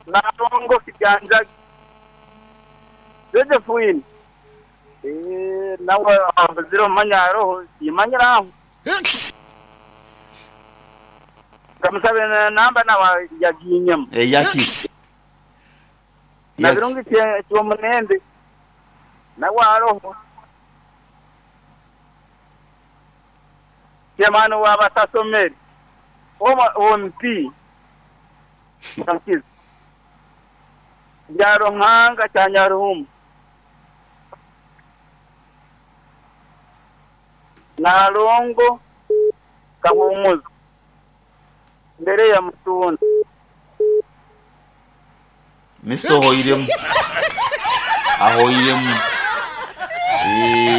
Narongo kijanja Josephine nawe abaziro manyaro imanyira kamusabe namba nawa yaginyam yaki nabirungi cyo munende nawaro Kemano wabatasomeri OMP Francis Jaro hanga chanyarum Nalongo Kahumuzu mbere ya mutunda Misto hoirem ahoirem